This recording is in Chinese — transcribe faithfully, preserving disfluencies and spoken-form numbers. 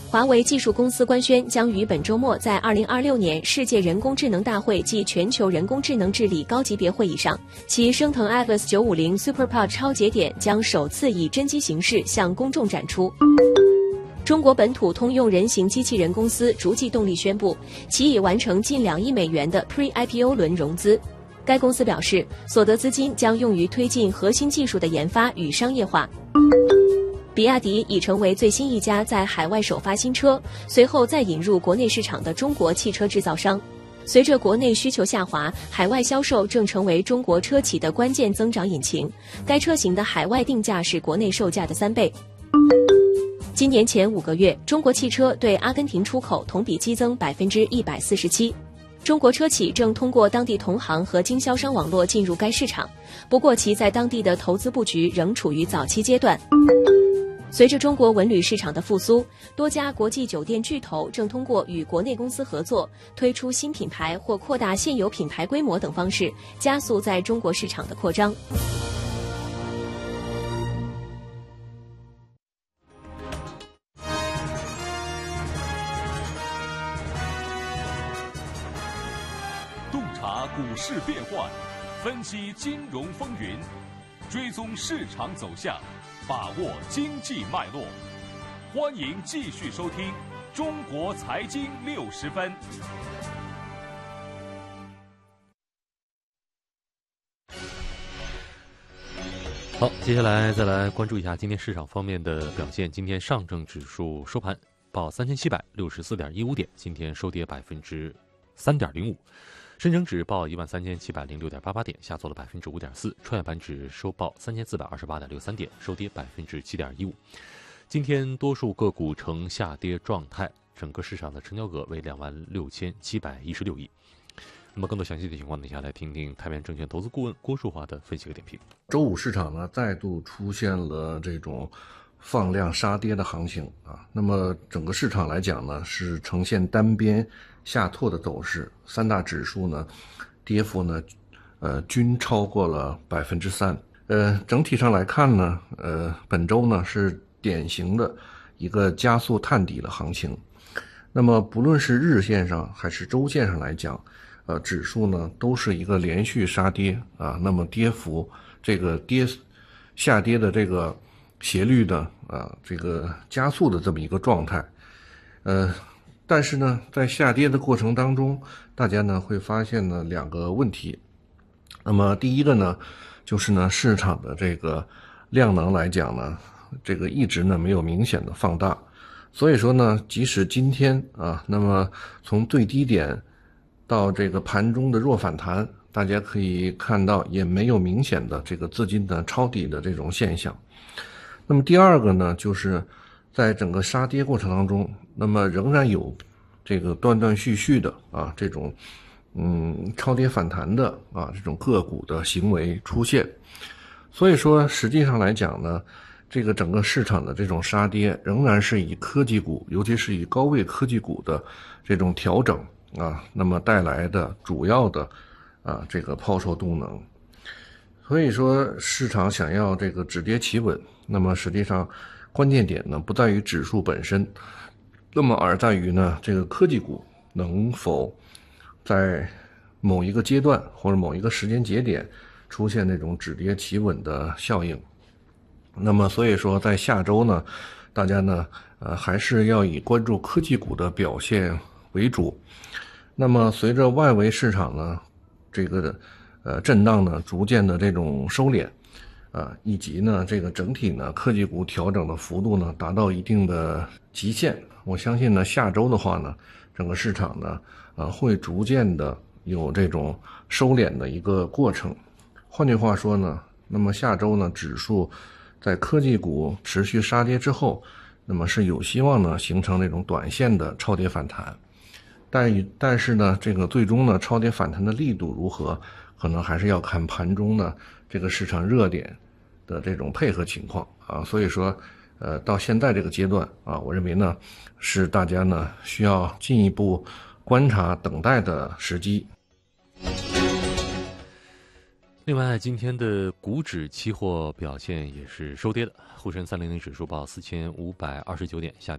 华为技术公司官宣将于本周末在二零二六年世界人工智能大会暨全球人工智能治理高级别会议上，其升腾 Atlas 九五零 SuperPod 超节点将首次以真机形式向公众展出。中国本土通用人形机器人公司逐迹动力宣布，其已完成近两亿美元的 Pre-I P O 轮融资。该公司表示，所得资金将用于推进核心技术的研发与商业化。比亚迪已成为最新一家在海外首发新车，随后再引入国内市场的中国汽车制造商。随着国内需求下滑，海外销售正成为中国车企的关键增长引擎。该车型的海外定价是国内售价的三倍。今年前五个月，中国汽车对阿根廷出口同比激增百分之一百四十七。中国车企正通过当地同行和经销商网络进入该市场，不过其在当地的投资布局仍处于早期阶段。随着中国文旅市场的复苏，多家国际酒店巨头正通过与国内公司合作，推出新品牌或扩大现有品牌规模等方式，加速在中国市场的扩张。 洞察股市变幻，分析金融风云，追踪市场走向，把握经济脉络。欢迎继续收听《中国财经六十分》。 好，接下来再来关注一下今天市场方面的表现。今天上证指数收盘报三千七百六十四点一五点，今天收跌百分之三点零五。深成指报一万三千七百零六点八八点，下挫了百分之五点四。创业板指收报三千四百二十八点六三点，收跌百分之七点一五。今天多数个股呈下跌状态，整个市场的成交额为两万六千七百一十六亿。那么更多详细的情况，等下来听听太原证券投资顾问郭树华的分析和点评。 周五市场呢再度出现了这种放量杀跌的行情啊，那么整个市场来讲呢是呈现单边下挫的走势，三大指数呢跌幅呢呃均超过了百分之三。呃整体上来看呢，呃本周呢是典型的一个加速探底的行情。那么不论是日线上还是周线上来讲，呃指数呢都是一个连续杀跌啊，那么跌幅这个跌下跌的这个斜率的啊这个加速的这么一个状态。呃但是呢在下跌的过程当中，大家呢会发现呢两个问题。那么第一个呢就是呢市场的这个量能来讲呢，这个一直呢没有明显的放大，所以说呢即使今天啊，那么从最低点到这个盘中的弱反弹，大家可以看到也没有明显的这个资金的抄底的这种现象。那么第二个呢，就是在整个杀跌过程当中，那么仍然有这个断断续续的啊这种嗯超跌反弹的啊这种个股的行为出现。所以说实际上来讲呢，这个整个市场的这种杀跌仍然是以科技股，尤其是以高位科技股的这种调整啊，那么带来的主要的啊这个抛售动能。所以说市场想要这个止跌企稳，那么实际上关键点呢不在于指数本身，那么而在于呢这个科技股能否在某一个阶段或者某一个时间节点出现那种止跌企稳的效应。那么所以说在下周呢，大家呢呃还是要以关注科技股的表现为主。那么随着外围市场呢这个呃震荡呢逐渐的这种收敛啊，以及呢这个整体呢科技股调整的幅度呢达到一定的极限，我相信呢下周的话呢，整个市场呢呃会逐渐的有这种收敛的一个过程。换句话说呢，那么下周呢指数在科技股持续杀跌之后，那么是有希望呢形成那种短线的超跌反弹。但但是呢这个最终呢超跌反弹的力度如何，可能还是要看盘中呢这个市场热点的这种配合情况啊。所以说呃到现在这个阶段啊，我认为呢是大家呢需要进一步观察等待的时机。 另外，今天的股指期货表现也是收跌的，沪深三零零指数报四千五百二十九点，下